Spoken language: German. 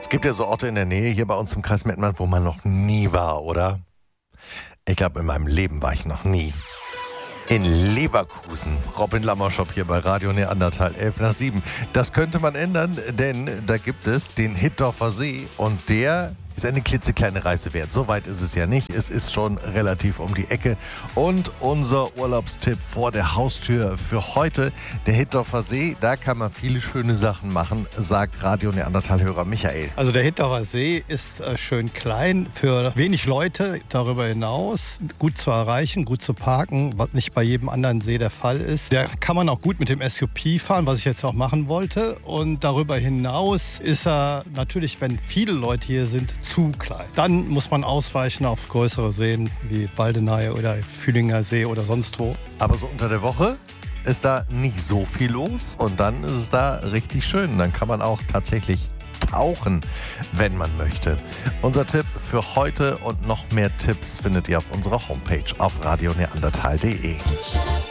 Es gibt ja so Orte in der Nähe hier bei uns im Kreis Mettmann, wo man noch nie war, oder? Ich glaube, in meinem Leben war ich noch nie. In Leverkusen. Robin Lammerschop hier bei Radio Neandertal 11:07. Das könnte man ändern, denn da gibt es den Hittorfer See und der ist eine klitzekleine Reise wert. So weit ist es ja nicht. Es ist schon relativ um die Ecke. Und unser Urlaubstipp vor der Haustür für heute, der Hittorfer See. Da kann man viele schöne Sachen machen, sagt Radio Neandertal-Hörer Michael. Also der Hittorfer See ist schön klein, für wenig Leute darüber hinaus, gut zu erreichen, gut zu parken, was nicht bei jedem anderen See der Fall ist. Da kann man auch gut mit dem SUP fahren, was ich jetzt auch machen wollte. Und darüber hinaus ist er natürlich, wenn viele Leute hier sind, zu klein. Dann muss man ausweichen auf größere Seen wie Baldeney oder Fühlinger See oder sonst wo. Aber so unter der Woche ist da nicht so viel los und dann ist es da richtig schön. Dann kann man auch tatsächlich tauchen, wenn man möchte. Unser Tipp für heute und noch mehr Tipps findet ihr auf unserer Homepage auf radioneandertal.de.